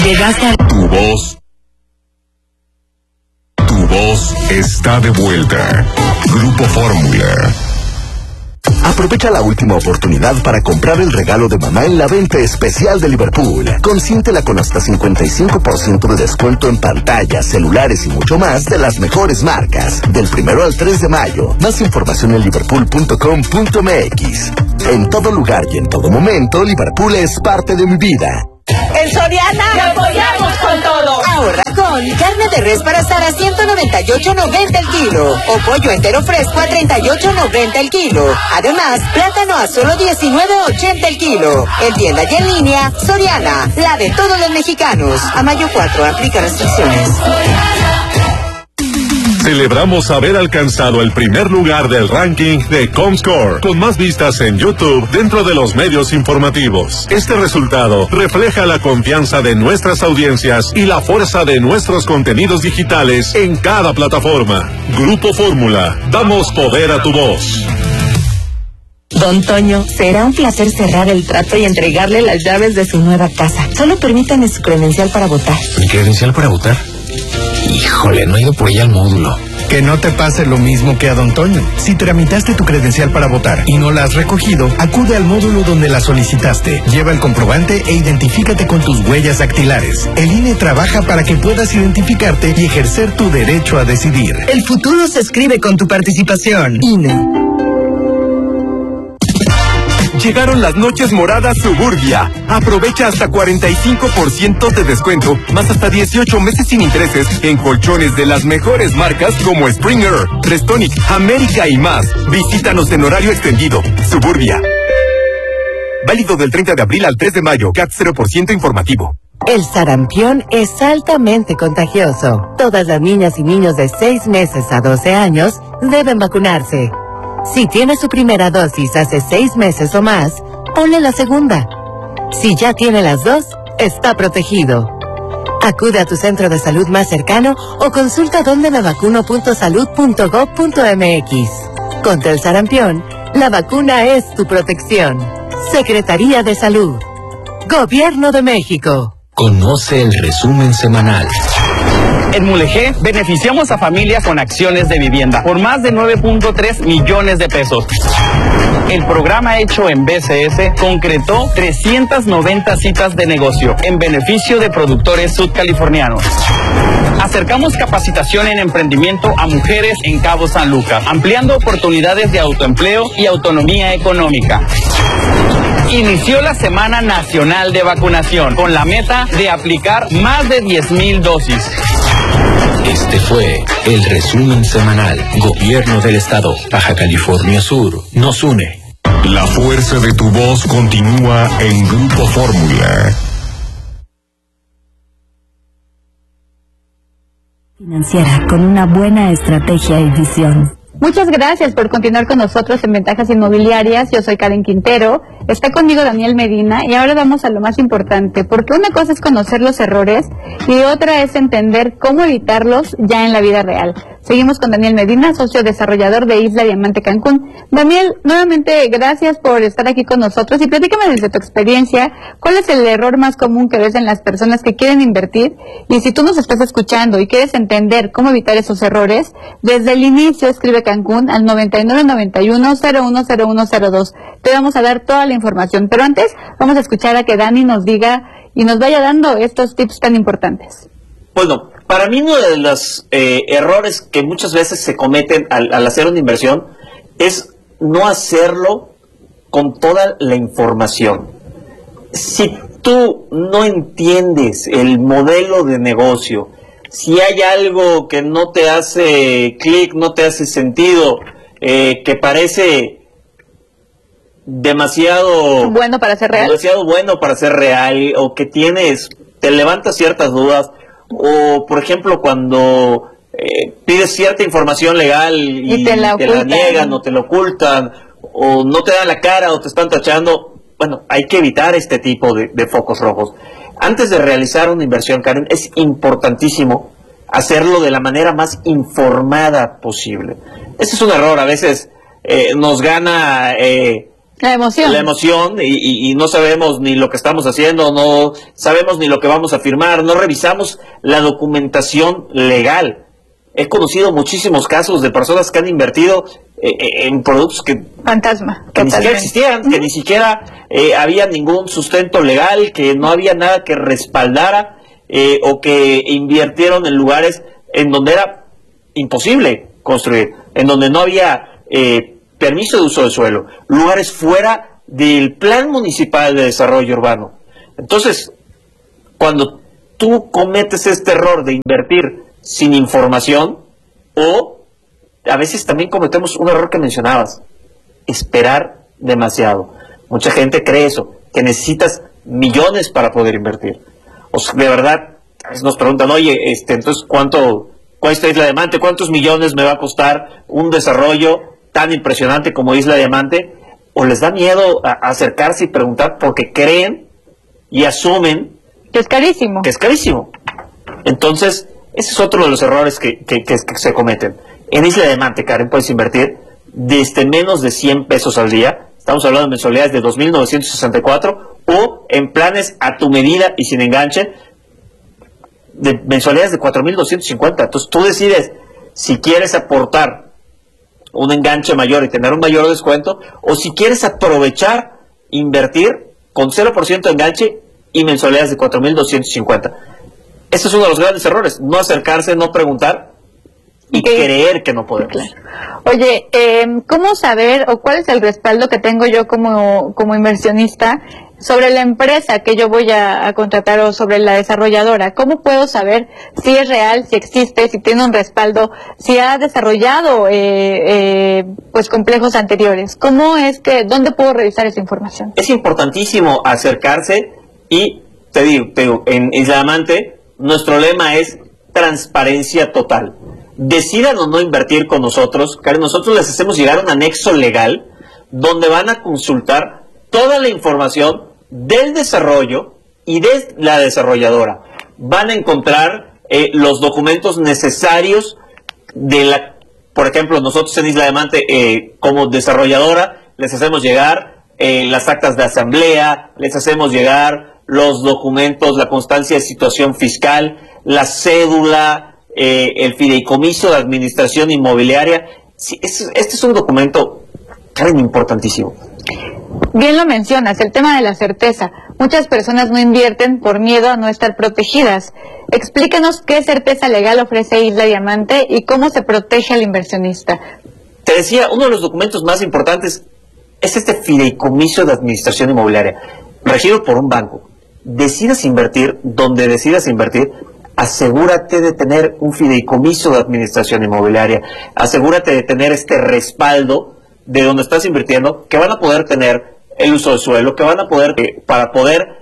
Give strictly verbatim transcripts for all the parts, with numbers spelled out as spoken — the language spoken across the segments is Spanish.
Llegaste a... Tu voz. Tu voz está de vuelta. Grupo Fórmula. Aprovecha la última oportunidad para comprar el regalo de mamá en la venta especial de Liverpool. Consiéntela con hasta cincuenta y cinco por ciento de descuento en pantallas, celulares y mucho más de las mejores marcas. Del primero al tres de mayo. Más información en liverpool punto com punto m x. En todo lugar y en todo momento, Liverpool es parte de mi vida. En Soriana te apoyamos con todo. Ahorra con carne de res para asar a ciento noventa y ocho noventa el kilo o pollo entero fresco a treinta y ocho noventa el kilo. Además, plátano a solo diecinueve ochenta el kilo. En tienda y en línea, Soriana, la de todos los mexicanos. A mayo cuatro, aplica restricciones. Celebramos haber alcanzado el primer lugar del ranking de Comscore, con más vistas en YouTube dentro de los medios informativos. Este resultado refleja la confianza de nuestras audiencias y la fuerza de nuestros contenidos digitales en cada plataforma. Grupo Fórmula, damos poder a tu voz. Don Toño, será un placer cerrar el trato y entregarle las llaves de su nueva casa. Solo permítame su credencial para votar. ¿Mi credencial para votar? Híjole, no he ido por ella al módulo. Que no te pase lo mismo que a Don Toño. Si tramitaste tu credencial para votar y no la has recogido, acude al módulo donde la solicitaste. Lleva el comprobante e identifícate con tus huellas dactilares. El I N E trabaja para que puedas identificarte y ejercer tu derecho a decidir. El futuro se escribe con tu participación. I N E. Llegaron las noches moradas Suburbia. Aprovecha hasta cuarenta y cinco por ciento de descuento, más hasta dieciocho meses sin intereses en colchones de las mejores marcas como Springer, Restonic, América y más. Visítanos en horario extendido. Suburbia. Válido del treinta de abril al tres de mayo. C A T cero por ciento informativo. El sarampión es altamente contagioso. Todas las niñas y niños de seis meses a doce años deben vacunarse. Si tiene su primera dosis hace seis meses o más, ponle la segunda. Si ya tiene las dos, está protegido. Acude a tu centro de salud más cercano o consulta donde me vacuno punto salud punto gob punto m x. Contra el sarampión, la vacuna es tu protección. Secretaría de Salud. Gobierno de México. Conoce el resumen semanal. En Mulegé beneficiamos a familias con acciones de vivienda por más de nueve punto tres millones de pesos. El programa hecho en B C S concretó trescientas noventa citas de negocio en beneficio de productores sudcalifornianos. Acercamos capacitación en emprendimiento a mujeres en Cabo San Lucas, ampliando oportunidades de autoempleo y autonomía económica. Inició la Semana Nacional de Vacunación con la meta de aplicar más de diez mil dosis. Este fue el resumen semanal. Gobierno del Estado, Baja California Sur, nos une. La fuerza de tu voz continúa en Grupo Fórmula. Financiera con una buena estrategia y visión. Muchas gracias por continuar con nosotros en Ventajas Inmobiliarias. Yo soy Karen Quintero, está conmigo Daniel Medina y ahora vamos a lo más importante, porque una cosa es conocer los errores y otra es entender cómo evitarlos ya en la vida real. Seguimos con Daniel Medina, socio desarrollador de Isla Diamante Cancún. Daniel, nuevamente gracias por estar aquí con nosotros y platícame desde tu experiencia, ¿cuál es el error más común que ves en las personas que quieren invertir? Y si tú nos estás escuchando y quieres entender cómo evitar esos errores, desde el inicio escribe Cancún al noventa y nueve noventa y uno cero uno cero uno cero dos. Te vamos a dar toda la información, pero antes vamos a escuchar a que Dani nos diga y nos vaya dando estos tips tan importantes. Bueno, para mí uno de los eh, errores que muchas veces se cometen al, al hacer una inversión es no hacerlo con toda la información. Si tú no entiendes el modelo de negocio, si hay algo que no te hace clic, no te hace sentido, eh, que parece demasiado bueno para ser real, demasiado bueno para ser real, o que tienes, te levanta ciertas dudas, o por ejemplo cuando eh, pides cierta información legal y, y te, la, te la niegan o te la ocultan, o no te dan la cara o te están tachando, bueno, hay que evitar este tipo de, de focos rojos. Antes de realizar una inversión, Karen, es importantísimo hacerlo de la manera más informada posible. Ese es un error, a veces eh, nos gana eh, La emoción. La emoción y, y, y no sabemos ni lo que estamos haciendo, no sabemos ni lo que vamos a firmar, no revisamos la documentación legal. He conocido muchísimos casos de personas que han invertido eh, en productos que, Fantasma, que ni siquiera existían, uh-huh. que ni siquiera eh, había ningún sustento legal, que no había nada que respaldara eh, o que invirtieron en lugares en donde era imposible construir, en donde no había eh, permiso de uso de suelo, lugares fuera del Plan Municipal de Desarrollo Urbano. Entonces, cuando tú cometes este error de invertir sin información, o a veces también cometemos un error que mencionabas, esperar demasiado. Mucha gente cree eso, que necesitas millones para poder invertir. O sea, de verdad, nos preguntan, oye, este, entonces, ¿cuánto cuesta Isla Diamante? ¿Cuántos millones me va a costar un desarrollo tan impresionante como Isla Diamante? O les da miedo a acercarse y preguntar porque creen y asumen que es carísimo. Que es carísimo. Entonces, ese es otro de los errores que, que, que, que se cometen. En Isla Diamante, Karen, puedes invertir desde menos de cien pesos al día. Estamos hablando de mensualidades de dos mil novecientos sesenta y cuatro o en planes a tu medida y sin enganche de mensualidades de cuatro mil doscientos cincuenta. Entonces tú decides si quieres aportar un enganche mayor y tener un mayor descuento, o si quieres aprovechar, invertir con cero por ciento de enganche y mensualidades de cuatro mil doscientos cincuenta. Ese es uno de los grandes errores, no acercarse, no preguntar y okay. creer que no podemos. Claro. Oye, eh, ¿cómo saber o cuál es el respaldo que tengo yo como, como inversionista sobre la empresa que yo voy a, a contratar o sobre la desarrolladora? ¿Cómo puedo saber si es real, si existe, si tiene un respaldo, si ha desarrollado eh, eh, pues complejos anteriores? ¿Cómo es que, dónde puedo revisar esa información? Es importantísimo acercarse y te digo, te digo en Isla Diamante nuestro lema es transparencia total. Decidan o no invertir con nosotros, Karen, nosotros les hacemos llegar un anexo legal donde van a consultar toda la información del desarrollo y de la desarrolladora. Van a encontrar eh, los documentos necesarios de la, por ejemplo, nosotros en Isla Diamante eh, como desarrolladora les hacemos llegar eh, las actas de asamblea, les hacemos llegar los documentos, la constancia de situación fiscal, la cédula, eh, el fideicomiso de administración inmobiliaria. Sí, es, este es un documento, Karen, importantísimo. Bien lo mencionas, el tema de la certeza. Muchas personas no invierten por miedo a no estar protegidas. Explícanos qué certeza legal ofrece Isla Diamante y cómo se protege al inversionista. Te decía, uno de los documentos más importantes es este fideicomiso de administración inmobiliaria, regido por un banco. Decidas invertir donde decidas invertir, asegúrate de tener un fideicomiso de administración inmobiliaria, asegúrate de tener este respaldo de donde estás invirtiendo, que van a poder tener el uso del suelo, que van a poder, eh, para poder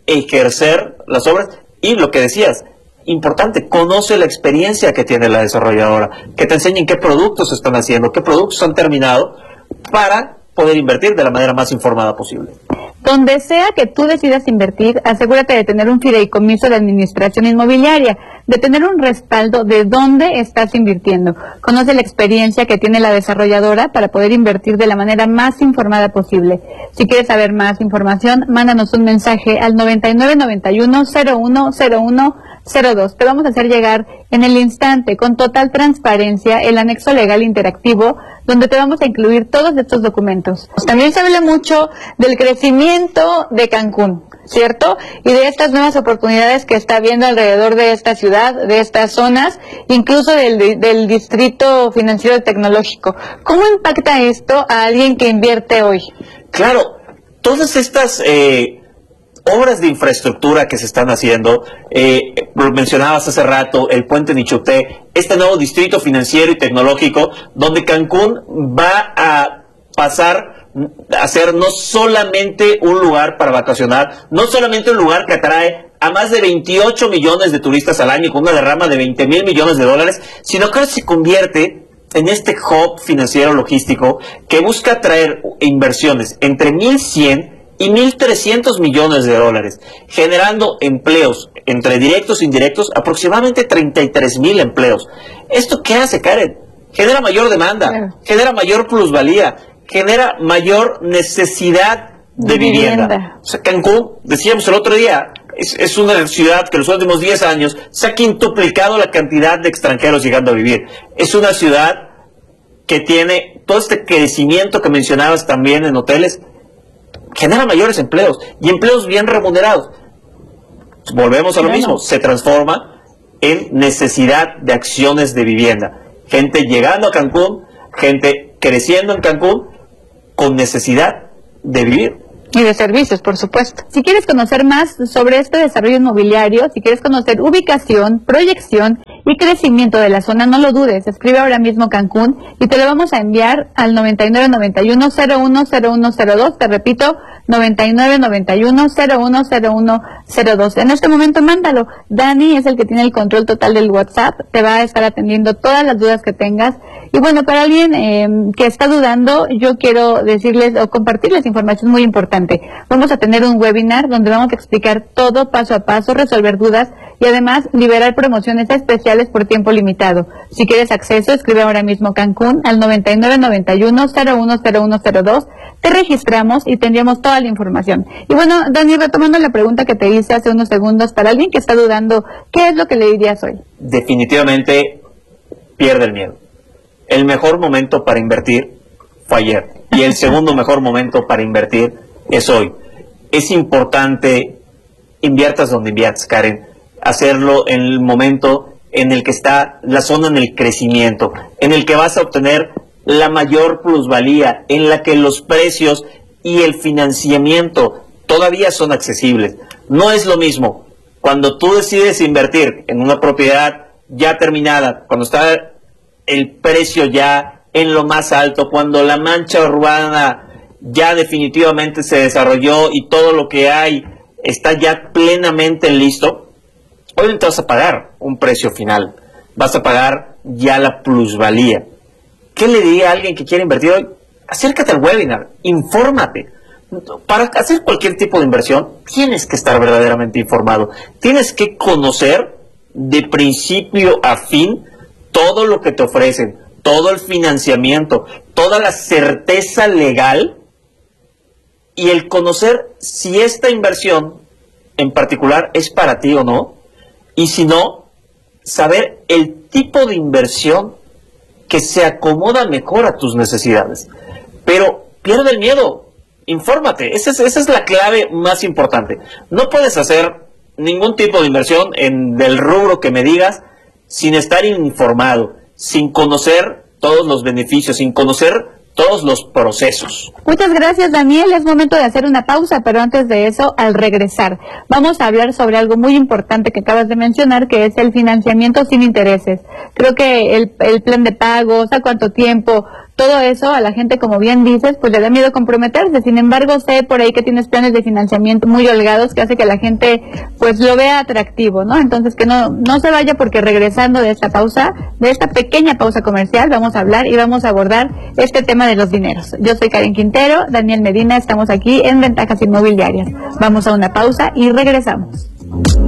ejercer las obras. Y lo que decías, importante, conoce la experiencia que tiene la desarrolladora, que te enseñen qué productos están haciendo, qué productos han terminado, para poder invertir de la manera más informada posible. Donde sea que tú decidas invertir, asegúrate de tener un fideicomiso de administración inmobiliaria, de tener un respaldo de dónde estás invirtiendo. Conoce la experiencia que tiene la desarrolladora para poder invertir de la manera más informada posible. Si quieres saber más información, mándanos un mensaje al noventa y nueve noventa y uno cero uno cero uno cero dos. Te vamos a hacer llegar en el instante, con total transparencia, el anexo legal interactivo, donde te vamos a incluir todos estos documentos. También se habla mucho del crecimiento de Cancún, ¿cierto? Y de estas nuevas oportunidades que está habiendo alrededor de esta ciudad, de estas zonas, incluso del, del distrito financiero tecnológico. ¿Cómo impacta esto a alguien que invierte hoy? Claro, todas estas eh, obras de infraestructura que se están haciendo, eh, mencionabas hace rato el puente Nichuté, este nuevo distrito financiero y tecnológico, donde Cancún va a pasar a ser no solamente un lugar para vacacionar, no solamente un lugar que atrae a más de veintiocho millones de turistas al año con una derrama de veinte mil millones de dólares, sino que ahora se convierte en este hub financiero logístico que busca atraer inversiones entre mil cien y mil trescientos millones de dólares, generando empleos entre directos e indirectos, aproximadamente treinta y tres mil empleos. ¿Esto qué hace, Karen? Genera mayor demanda, claro. genera mayor plusvalía, genera mayor necesidad de, de vivienda. vivienda. O sea, Cancún, decíamos el otro día, es, es una ciudad que en los últimos diez años se ha quintuplicado la cantidad de extranjeros llegando a vivir. Es una ciudad que tiene todo este crecimiento que mencionabas también en hoteles, genera mayores empleos y empleos bien remunerados. Volvemos a lo bueno. mismo, se transforma en necesidad de acciones de vivienda. Gente llegando a Cancún, gente creciendo en Cancún con necesidad de vivir. Y de servicios, por supuesto. Si quieres conocer más sobre este desarrollo inmobiliario, si quieres conocer ubicación, proyección y crecimiento de la zona, no lo dudes, escribe ahora mismo Cancún y te lo vamos a enviar al noventa y nueve noventa y uno cero uno cero uno cero dos, te repito, noventa y nueve noventa y uno cero uno cero uno cero dos. En este momento mándalo. Dani es el que tiene el control total del WhatsApp, te va a estar atendiendo todas las dudas que tengas. Y bueno, para alguien eh, que está dudando, yo quiero decirles o compartirles información muy importante. Vamos a tener un webinar donde vamos a explicar todo paso a paso, resolver dudas y además liberar promociones especiales por tiempo limitado. Si quieres acceso, escribe ahora mismo Cancún al noventa y nueve noventa y uno cero uno cero uno cero dos. Te registramos y tendríamos toda la información. Y bueno, Dani, retomando la pregunta que te hice hace unos segundos, para alguien que está dudando, ¿qué es lo que le dirías hoy? Definitivamente pierde el miedo. El mejor momento para invertir fue ayer y el segundo mejor momento para invertir es hoy. Es importante, inviertas donde inviertas, Karen, hacerlo en el momento en el que está la zona en el crecimiento, en el que vas a obtener la mayor plusvalía, en la que los precios y el financiamiento todavía son accesibles. No es lo mismo cuando tú decides invertir en una propiedad ya terminada, cuando está el precio ya en lo más alto, cuando la mancha urbana ya definitivamente se desarrolló y todo lo que hay está ya plenamente listo. Hoy te vas a pagar un precio final, vas a pagar ya la plusvalía. ¿Qué le diría a alguien que quiere invertir hoy? Acércate al webinar, infórmate. Para hacer cualquier tipo de inversión tienes que estar verdaderamente informado, tienes que conocer de principio a fin todo lo que te ofrecen, todo el financiamiento, toda la certeza legal y el conocer si esta inversión en particular es para ti o no, y si no, saber el tipo de inversión que se acomoda mejor a tus necesidades. Pero pierde el miedo, infórmate, esa es, esa es la clave más importante. No puedes hacer ningún tipo de inversión en del rubro que me digas sin estar informado, sin conocer todos los beneficios, sin conocer todos los procesos. Muchas gracias, Daniel. Es momento de hacer una pausa, pero antes de eso, al regresar, vamos a hablar sobre algo muy importante que acabas de mencionar, que es el financiamiento sin intereses. Creo que el, el plan de pagos, a cuánto tiempo, todo eso a la gente, como bien dices, pues le da miedo comprometerse. Sin embargo, sé por ahí que tienes planes de financiamiento muy holgados que hace que la gente pues lo vea atractivo, ¿no? Entonces que no, no se vaya, porque regresando de esta pausa, de esta pequeña pausa comercial, vamos a hablar y vamos a abordar este tema de los dineros. Yo soy Karen Quintero, Daniel Medina, estamos aquí en Ventajas Inmobiliarias. Vamos a una pausa y regresamos.